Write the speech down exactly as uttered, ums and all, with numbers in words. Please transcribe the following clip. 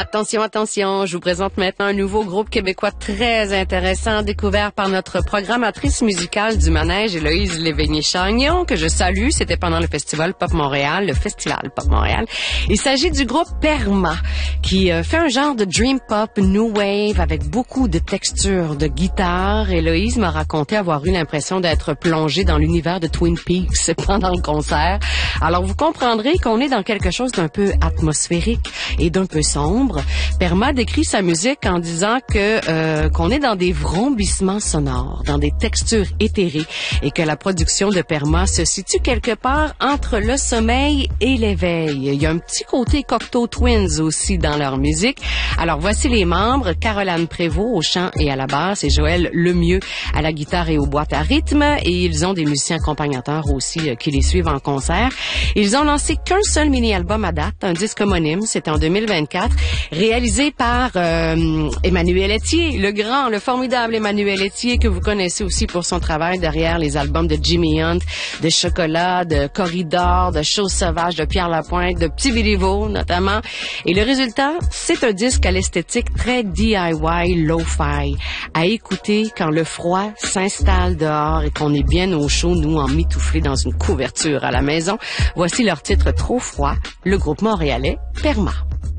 Attention, attention, je vous présente maintenant un nouveau groupe québécois très intéressant, découvert par notre programmatrice musicale du Manège, Héloïse Léveillé-Chagnon, que je salue. C'était pendant le Festival Pop Montréal, le Festival Pop Montréal. Il s'agit du groupe Perma, qui euh, fait un genre de dream pop, new wave, avec beaucoup de textures de guitare. Héloïse m'a raconté avoir eu l'impression d'être plongée dans l'univers de Twin Peaks pendant le concert. Alors, vous comprendrez qu'on est dans quelque chose d'un peu atmosphérique et d'un peu sombre. Perma décrit sa musique en disant que euh, qu'on est dans des vrombissements sonores, dans des textures éthérées, et que la production de Perma se situe quelque part entre le sommeil et l'éveil. Il y a un petit côté Cocteau Twins aussi dans leur musique. Alors voici les membres: Caroline Prévost au chant et à la basse, et Joël Lemieux à la guitare et aux boîtes à rythme. Et ils ont des musiciens accompagnateurs aussi euh, qui les suivent en concert. Ils ont lancé qu'un seul mini-album à date, un disque homonyme, c'était en deux mille vingt-quatre. Réalisé par euh, Emmanuel Etier, le grand, le formidable Emmanuel Etier, que vous connaissez aussi pour son travail derrière les albums de Jimmy Hunt, de Chocolat, de Corridor, de Chose Sauvage, de Pierre Lapointe, de Petit Béliveau notamment. Et le résultat, c'est un disque à l'esthétique très D I Y, lo-fi, à écouter quand le froid s'installe dehors et qu'on est bien au chaud, nous, emmitouflés dans une couverture à la maison. Voici leur titre Trop froid, le groupe montréalais Perma.